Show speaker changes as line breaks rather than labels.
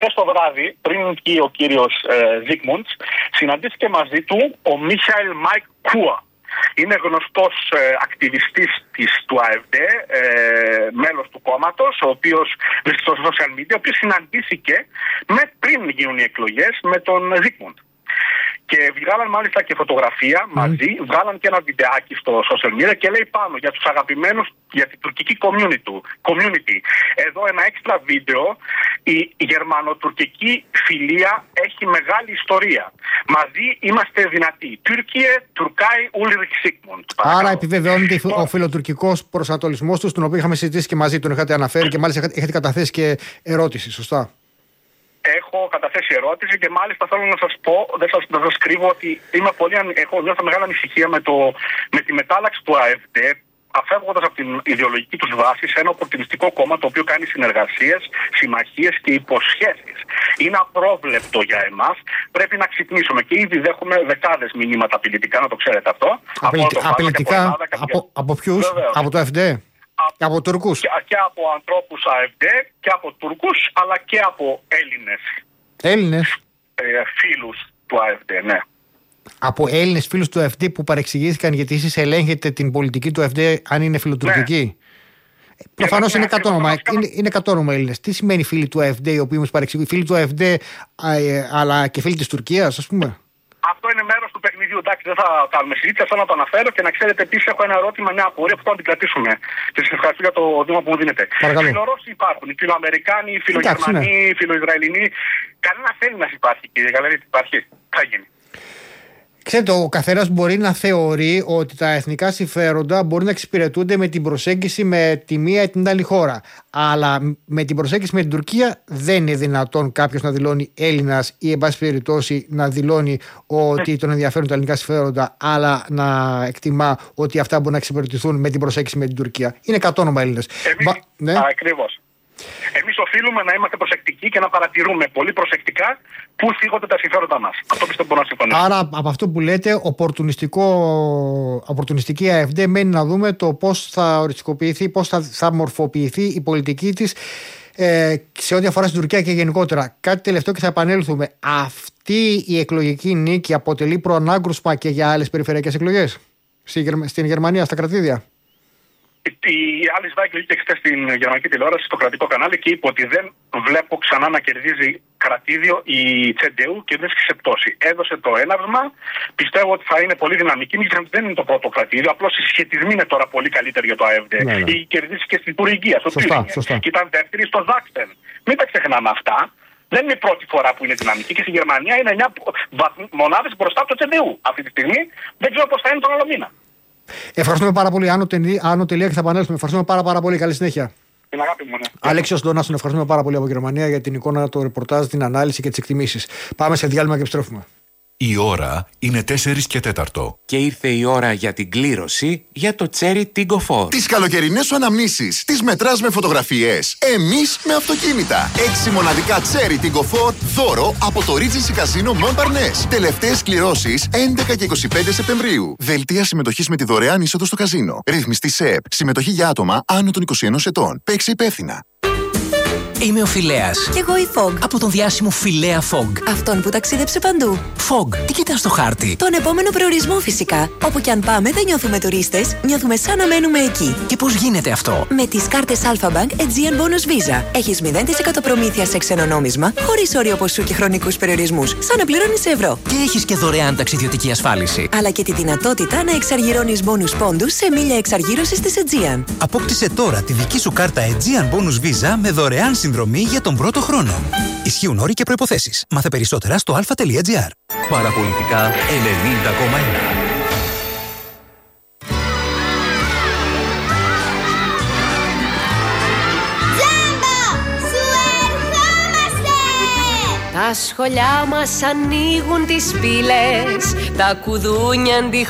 χθες το βράδυ, πριν βγει ο κύριος Ζίγμουντς, συναντήθηκε μαζί του ο Μίχαελ Μάικ Κούα. Είναι γνωστός ακτιβιστής του ΑΕΒΔ, μέλος του κόμματος, ο οποίος βρίσκεται στο social media, ο οποίος συναντήθηκε πριν γίνουν οι εκλογές με τον Ζίγμουντ. Και βγάλαν μάλιστα και φωτογραφία μαζί, βγάλαν και ένα βιντεάκι στο social media και λέει πάνω για τους αγαπημένους, για την τουρκική community. Εδώ ένα έξτρα βίντεο, η γερμανοτουρκική φιλία έχει μεγάλη ιστορία. Μαζί είμαστε δυνατοί. Τουρκίε, Τουρκάι, Ούλριχ Ζίγμουντ.
Άρα επιβεβαιώνεται ο φιλοτουρκικός προσανατολισμός του, τον οποίο είχαμε συζητήσει και μαζί, τον είχατε αναφέρει και μάλιστα έχετε καταθέσει και ερώτηση, σωστά?
Έχω καταθέσει ερώτηση και μάλιστα θέλω να σας πω, δεν σας κρύβω ότι νιώθω μεγάλη ανησυχία με τη μετάλλαξη του ΑΕΒΔ, αφεύγοντας από την ιδεολογική τους βάση σε ένα οπορτουνιστικό κόμμα το οποίο κάνει συνεργασίες, συμμαχίες και υποσχέσεις. Είναι απρόβλεπτο για εμάς. Πρέπει να ξυπνήσουμε και ήδη δέχομαι δεκάδες μηνύματα απειλητικά, να το ξέρετε αυτό.
Απειλητικά από ποιους? Από το ΑΕΒΔ? Από Τουρκούς?
Και από ανθρώπους ΑΕΒΔ και από Τουρκούς, αλλά και από
Έλληνες
φίλους του ΑΕΒΔ, ναι.
Από Έλληνες φίλους του ΑΕΒΔ που παρεξηγήθηκαν γιατί εσείς ελέγχετε την πολιτική του ΑΕΒΔ, αν είναι φιλοτουρκική? Ναι. Προφανώς είναι κατόνομα Έλληνες. Τι σημαίνει φίλοι του ΑΕΒΔ οι οποίοι μας παρεξηγούν? Φίλοι του ΑΕΒΔ αλλά και φίλοι της Τουρκίας, ας πούμε?
Αυτό είναι μέρος του παιχνιδιού. Εντάξει, δεν θα κάνουμε συζήτηση, αυτό να το αναφέρω και να ξέρετε επίσης έχω ένα ερώτημα, μια απορία που θα την κρατήσουμε. Και σας ευχαριστώ για το βήμα που μου δίνετε. Φιλορώσοι υπάρχουν, οι φιλοαμερικάνοι, οι φιλογερμανοί, οι φιλοϊσραηλινοί. Κανένας Έλληνας υπάρχει, κύριε Γαλαρίτη, υπάρχει. Θα γίνει.
Ξέρετε, ο καθένας μπορεί να θεωρεί ότι τα εθνικά συμφέροντα μπορεί να εξυπηρετούνται με την προσέγγιση με τη μία ή την άλλη χώρα. Αλλά με την προσέγγιση με την Τουρκία δεν είναι δυνατόν κάποιος να δηλώνει Έλληνας ή, εν πάση περιπτώσει, να δηλώνει ότι τον ενδιαφέρουν τα ελληνικά συμφέροντα, αλλά να εκτιμά ότι αυτά μπορούν να εξυπηρετηθούν με την προσέγγιση με την Τουρκία. Είναι κατόνομα Έλληνες.
Ακριβώς. Εμείς οφείλουμε να είμαστε προσεκτικοί και να παρατηρούμε πολύ προσεκτικά πού θίγονται τα συμφέροντα μας. Αυτό πιστεύω μπορώ να συμφωνήσω.
Άρα, από αυτό που λέτε, οπορτουνιστική ΑΕΒΔ μένει να δούμε το πώς θα οριστικοποιηθεί, πώς θα μορφοποιηθεί η πολιτική της σε ό,τι αφορά στην Τουρκία και γενικότερα. Κάτι τελευταίο και θα επανέλθουμε. Αυτή η εκλογική νίκη αποτελεί προανάγκρουσμα και για άλλες περιφερειακές εκλογές στην Γερμανία, στα κρατήδια?
Η Alice Weidel βγήκε χθες στην γερμανική τηλεόραση, στο κρατικό κανάλι, και είπε ότι δεν βλέπω ξανά να κερδίζει κρατήδιο η CDU και βρίσκει πτώση. Έδωσε το έναυσμα. Πιστεύω ότι θα είναι πολύ δυναμική. Δεν είναι το πρώτο κρατήδιο. Απλώς οι σχετισμοί είναι τώρα πολύ καλύτεροι για το ΑΕΒΔ. Έχει κερδίσει και στην Τουρκία, στο Τύριο. Και ήταν δεύτερη στο Ζάξτεν. Μην τα ξεχνάμε αυτά. Δεν είναι η πρώτη φορά που είναι δυναμική και στη Γερμανία είναι 9 μονάδες μπροστά από το CDU. Αυτή τη στιγμή δεν ξέρω πώς θα είναι τον άλλο μήνα.
Ευχαριστούμε πάρα πολύ. Άνω τελεία και θα επανέλθουμε. Ευχαριστούμε πάρα πολύ. Καλή συνέχεια.
Την αγάπη μου, ναι.
Αλέξιος Ντονάς, τον ευχαριστούμε πάρα πολύ από Γερμανία για την εικόνα, το ρεπορτάζ, την ανάλυση και τις εκτιμήσεις. Πάμε σε διάλειμμα και επιστρέφουμε.
Η ώρα είναι 4 και 4.
Και ήρθε η ώρα για την κλήρωση για το Cherry Tiggo 4.
Τις καλοκαιρινές σου αναμνήσεις τις μετράς με φωτογραφίες. Εμείς με αυτοκίνητα. 6 μοναδικά Cherry Tiggo 4 δώρο από το Regency Casino Montparnasse. Τελευταίες κληρώσεις 11 και 25 Σεπτεμβρίου. Δελτία συμμετοχής με τη δωρεάν είσοδο στο καζίνο. Ρυθμιστή ΣΕΕΠ. Συμμετοχή για άτομα άνω των 21 ετών. Παίξε υπεύθυνα.
Είμαι ο Φιλέας.
Κι εγώ η Fog.
Από τον διάσημο Φιλέα Fog.
Αυτόν που ταξίδεψε παντού.
Fog, τι κοιτάς στο χάρτη?
Τον επόμενο προορισμό φυσικά. Όπου κι αν πάμε δεν νιώθουμε τουρίστες, νιώθουμε σαν να μένουμε εκεί.
Και πώς γίνεται αυτό?
Με τις κάρτες Alpha Bank Aegean Bonus Visa. Έχεις 0% προμήθεια σε ξένο νόμισμα, χωρίς όριο ποσού και χρονικούς περιορισμούς, σαν να πληρώνεις σε ευρώ.
Και έχεις και δωρεάν ταξιδιωτική ασφάλιση.
Αλλά και τη δυνατότητα να εξαργυρώνεις bonus πόντους σε μίλια εξαργύρωσης της Aegean.
Απόκτησε τώρα τη δική σου κάρτα Aegean Bonus Visa με δωρεάν συνδρομή για τον πρώτο χρόνο. Ισχύουν όροι και προϋποθέσεις. Μάθε περισσότερα στο alpha.gr.
Παραπολιτικά 90,1.
Τα σχολιά μας ανοίγουν τις πύλες, τα κουδούνια